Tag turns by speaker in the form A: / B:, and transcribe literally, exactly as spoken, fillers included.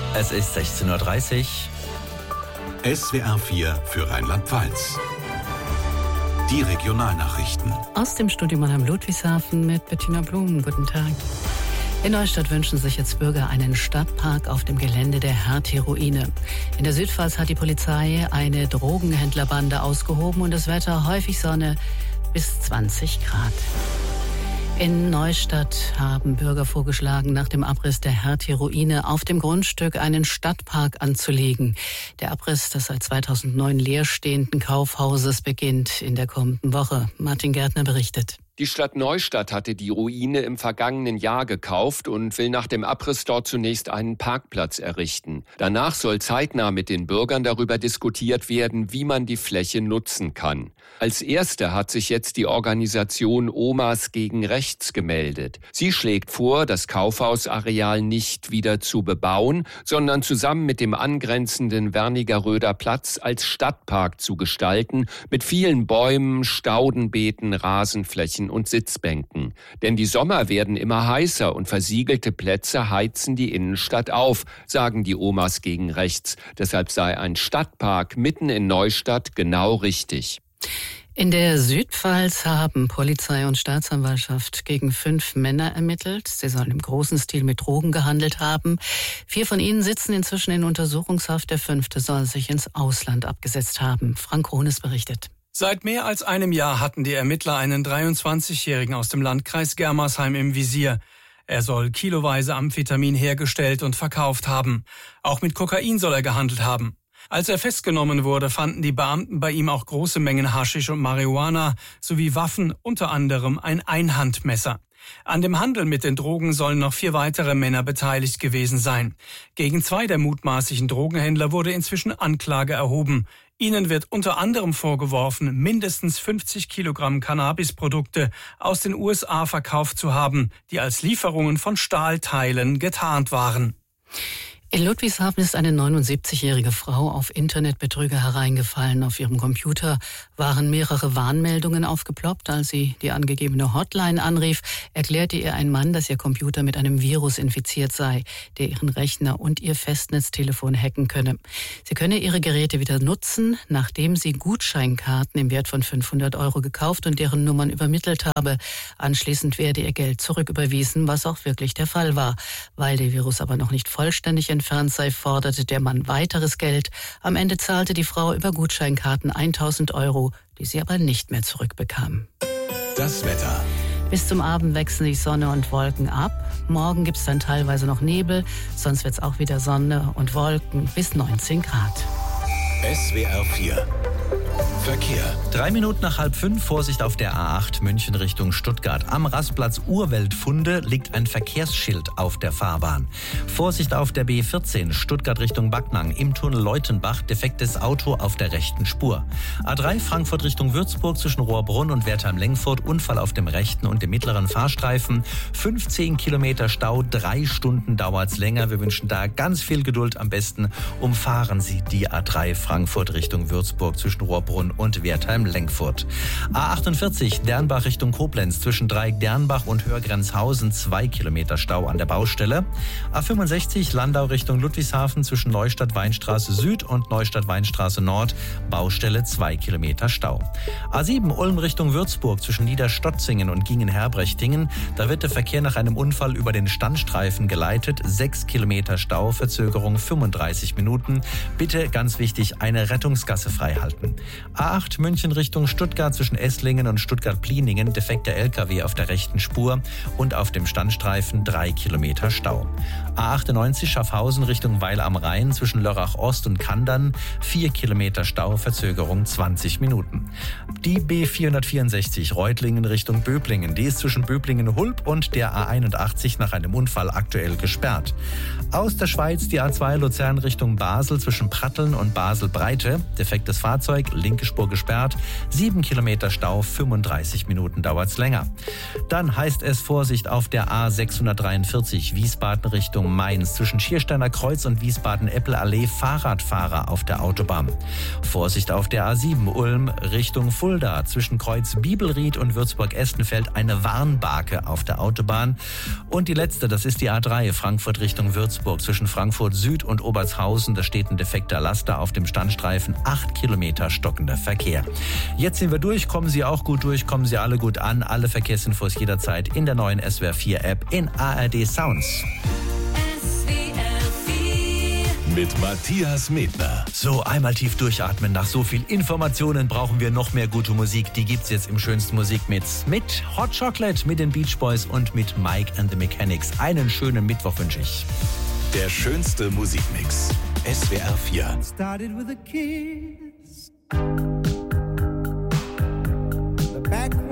A: Es ist sechzehn Uhr dreißig.
B: S W R vier für Rheinland-Pfalz. Die Regionalnachrichten.
C: Aus dem Studio Mannheim Ludwigshafen mit Bettina Blum. Guten Tag. In Neustadt wünschen sich jetzt Bürger einen Stadtpark auf dem Gelände der Hertie-Ruine. In der Südpfalz hat die Polizei eine Drogenhändlerbande ausgehoben und das Wetter häufig Sonne bis zwanzig Grad. In Neustadt haben Bürger vorgeschlagen, nach dem Abriss der Hertie-Ruine auf dem Grundstück einen Stadtpark anzulegen. Der Abriss des seit zweitausendneun leerstehenden Kaufhauses beginnt in der kommenden Woche. Martin Gärtner berichtet.
D: Die Stadt Neustadt hatte die Ruine im vergangenen Jahr gekauft und will nach dem Abriss dort zunächst einen Parkplatz errichten. Danach soll zeitnah mit den Bürgern darüber diskutiert werden, wie man die Fläche nutzen kann. Als erste hat sich jetzt die Organisation Omas gegen Rechts gemeldet. Sie schlägt vor, das Kaufhausareal nicht wieder zu bebauen, sondern zusammen mit dem angrenzenden Wernigeröder Platz als Stadtpark zu gestalten, mit vielen Bäumen, Staudenbeeten, Rasenflächen und Sitzbänken. Denn die Sommer werden immer heißer und versiegelte Plätze heizen die Innenstadt auf, sagen die Omas gegen Rechts. Deshalb sei ein Stadtpark mitten in Neustadt genau richtig.
C: In der Südpfalz haben Polizei und Staatsanwaltschaft gegen fünf Männer ermittelt. Sie sollen im großen Stil mit Drogen gehandelt haben. Vier von ihnen sitzen inzwischen in Untersuchungshaft. Der fünfte soll sich ins Ausland abgesetzt haben. Frank Hohnes berichtet.
E: Seit mehr als einem Jahr hatten die Ermittler einen dreiundzwanzigjährigen aus dem Landkreis Germersheim im Visier. Er soll kiloweise Amphetamin hergestellt und verkauft haben. Auch mit Kokain soll er gehandelt haben. Als er festgenommen wurde, fanden die Beamten bei ihm auch große Mengen Haschisch und Marihuana sowie Waffen, unter anderem ein Einhandmesser. An dem Handel mit den Drogen sollen noch vier weitere Männer beteiligt gewesen sein. Gegen zwei der mutmaßlichen Drogenhändler wurde inzwischen Anklage erhoben. Ihnen wird unter anderem vorgeworfen, mindestens fünfzig Kilogramm Cannabisprodukte aus den U S A verkauft zu haben, die als Lieferungen von Stahlteilen getarnt waren.
C: In Ludwigshafen ist eine neunundsiebzigjährige Frau auf Internetbetrüger hereingefallen. Auf ihrem Computer waren mehrere Warnmeldungen aufgeploppt. Als sie die angegebene Hotline anrief, erklärte ihr ein Mann, dass ihr Computer mit einem Virus infiziert sei, der ihren Rechner und ihr Festnetztelefon hacken könne. Sie könne ihre Geräte wieder nutzen, nachdem sie Gutscheinkarten im Wert von fünfhundert Euro gekauft und deren Nummern übermittelt habe. Anschließend werde ihr Geld zurücküberwiesen, was auch wirklich der Fall war. Weil der Virus aber noch nicht vollständig entfernt sei, forderte der Mann weiteres Geld. Am Ende zahlte die Frau über Gutscheinkarten tausend Euro, die sie aber nicht mehr zurückbekam.
B: Das Wetter.
C: Bis zum Abend wechseln sich Sonne und Wolken ab. Morgen gibt es dann teilweise noch Nebel, sonst wird es auch wieder Sonne und Wolken bis neunzehn Grad.
B: S W R vier. Verkehr.
A: Drei Minuten nach halb fünf, Vorsicht auf der A acht München Richtung Stuttgart. Am Rastplatz Urweltfunde liegt ein Verkehrsschild auf der Fahrbahn. Vorsicht auf der B vierzehn Stuttgart Richtung Backnang. Im Tunnel Leutenbach defektes Auto auf der rechten Spur. A drei Frankfurt Richtung Würzburg zwischen Rohrbrunn und Wertheim-Lengfurt. Unfall auf dem rechten und dem mittleren Fahrstreifen. fünfzehn Kilometer Stau, drei Stunden dauert's länger. Wir wünschen da ganz viel Geduld. Am besten umfahren Sie die A drei Frankfurt Richtung Würzburg zwischen Rohrbrunn und Wertheim-Lengfurt. A achtundvierzig Dernbach Richtung Koblenz zwischen Dreieck-Dernbach und Hörgrenzhausen, zwei Kilometer Stau an der Baustelle. A fünfundsechzig Landau Richtung Ludwigshafen zwischen Neustadt-Weinstraße Süd und Neustadt-Weinstraße Nord, Baustelle, zwei Kilometer Stau. A sieben Ulm Richtung Würzburg zwischen Niederstotzingen und Gingen-Herbrechtingen, da wird der Verkehr nach einem Unfall über den Standstreifen geleitet, sechs Kilometer Stau, Verzögerung fünfunddreißig Minuten. Bitte, ganz wichtig, eine Rettungsgasse freihalten. A acht München Richtung Stuttgart zwischen Esslingen und Stuttgart-Pliningen, defekter L K W auf der rechten Spur und auf dem Standstreifen drei Kilometer Stau. A achtundneunzig Schaffhausen Richtung Weil am Rhein zwischen Lörrach Ost und Kandern, vier Kilometer Stau, Verzögerung zwanzig Minuten. Die B vierhundertvierundsechzig Reutlingen Richtung Böblingen, die ist zwischen Böblingen-Hulb und der A einundachtzig nach einem Unfall aktuell gesperrt. Aus der Schweiz die A zwei Luzern Richtung Basel zwischen Pratteln und Basel-Breite, defektes Fahrzeug, linke Spur gesperrt, sieben Kilometer Stau, fünfunddreißig Minuten dauert's länger. Dann heißt es Vorsicht auf der A sechshundertdreiundvierzig Wiesbaden Richtung Mainz zwischen Schiersteiner Kreuz und Wiesbaden-Eppel-Allee, Fahrradfahrer auf der Autobahn. Vorsicht auf der A sieben Ulm Richtung Fulda zwischen Kreuz Bibelried und Würzburg-Estenfeld, eine Warnbarke auf der Autobahn. Und die letzte, das ist die A drei Frankfurt Richtung Würzburg Würzburg zwischen Frankfurt Süd und Obertshausen. Da steht ein defekter Laster auf dem Standstreifen. Acht Kilometer stockender Verkehr. Jetzt sind wir durch. Kommen Sie auch gut durch. Kommen Sie alle gut an. Alle Verkehrsinfos jederzeit in der neuen S W R vier App in A R D Sounds.
B: Mit Matthias Medner.
A: So, einmal tief durchatmen. Nach so viel Informationen brauchen wir noch mehr gute Musik. Die gibt's jetzt im schönsten Musikmix mit Hot Chocolate, mit den Beach Boys und mit Mike and the Mechanics. Einen schönen Mittwoch wünsche ich.
B: Der schönste Musikmix. S W R vier.
F: Started with a kiss.